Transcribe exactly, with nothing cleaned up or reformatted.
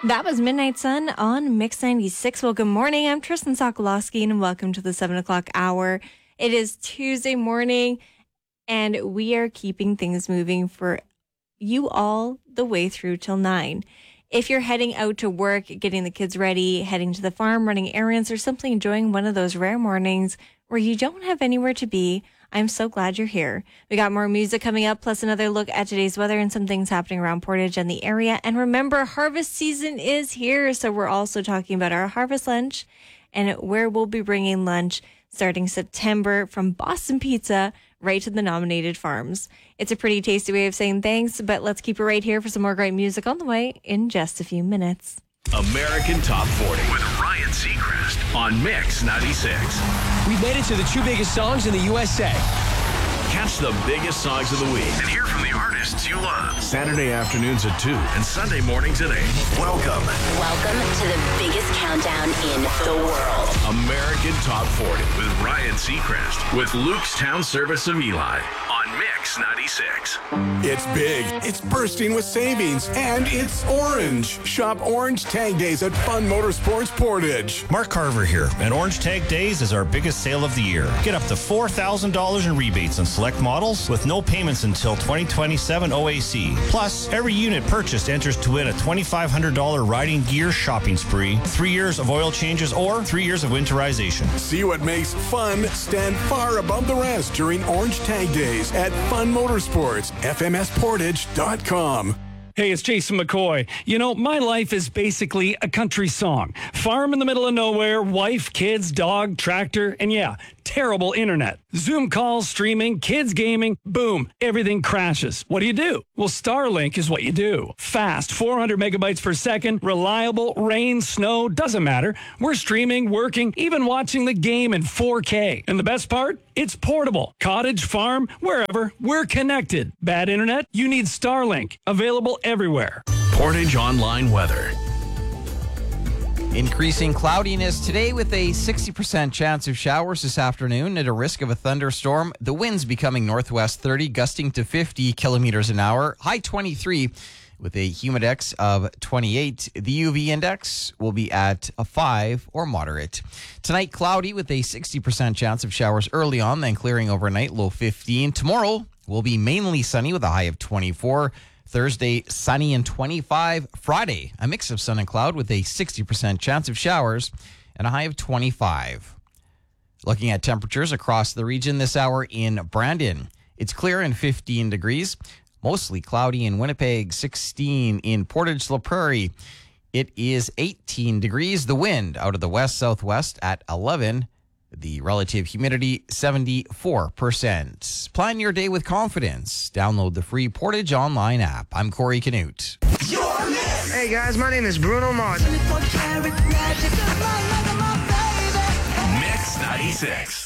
That was Midnight Sun on Mix ninety-six. Well, good morning. I'm Tristan Sokolowski, and welcome to the seven o'clock hour. It is Tuesday morning, and we are keeping things moving for you all the way through till nine. If you're heading out to work, getting the kids ready, heading to the farm, running errands, or simply enjoying one of those rare mornings where you don't have anywhere to be, I'm so glad you're here. We got more music coming up, plus another look at today's weather and some things happening around Portage and the area. And remember, harvest season is here, so we're also talking about our harvest lunch and where we'll be bringing lunch starting September from Boston Pizza right to the nominated farms. It's a pretty tasty way of saying thanks, but let's keep it right here for some more great music on the way in just a few minutes. American Top forty with Ryan Seacrest on Mix ninety-six. We made it to the two biggest songs in the U S A. Catch the biggest songs of the week and hear from the artists you love. Saturday afternoons at two and Sunday mornings at eight. Welcome. Welcome to the biggest countdown in the world. American Top forty with Ryan Seacrest with Luke's Town Service of Eli on Mix ninety-six. It's big, it's bursting with savings, and it's orange. Shop Orange Tag Days at Fun Motorsports Portage. Mark Carver here, and Orange Tag Days is our biggest sale of the year. Get up to four thousand dollars in rebates on select models with no payments until twenty twenty-seven O A C. Plus, every unit purchased enters to win a twenty-five hundred dollars riding gear shopping spree, three years of oil changes, or three years of winterization. See what makes fun stand far above the rest during Orange Tag Days at Fun Motorsports, F M S portage dot com. Hey, it's Jason McCoy. You know, my life is basically a country song. Farm in the middle of nowhere, wife, kids, dog, tractor, and yeah, terrible internet. Zoom calls, streaming, kids gaming, boom, everything crashes. What do you do? Well, Starlink is what you do. Fast, four hundred megabytes per second, reliable, rain, snow, doesn't matter. We're streaming, working, even watching the game in four K. And the best part? It's portable. Cottage, farm, wherever, we're connected. Bad internet? You need Starlink. Available everywhere. Portage Online Weather. Increasing cloudiness today with a sixty percent chance of showers this afternoon at a risk of a thunderstorm. The winds becoming northwest thirty, gusting to fifty kilometers an hour. High twenty-three with a humidex of twenty-eight. The U V index will be at a five or moderate. Tonight, cloudy with a sixty percent chance of showers early on, then clearing overnight, low fifteen. Tomorrow will be mainly sunny with a high of twenty-four. Thursday, sunny and twenty-five. Friday, a mix of sun and cloud with a sixty percent chance of showers and a high of twenty-five. Looking at temperatures across the region this hour in Brandon, it's clear and fifteen degrees. Mostly cloudy in Winnipeg, sixteen in Portage La Prairie. It is eighteen degrees. The wind out of the west-southwest at eleven. The relative humidity, seventy-four percent. Plan your day with confidence. Download the free Portage Online app. I'm Corey Canute. Hey guys, my name is Bruno Mars. Mix ninety-six.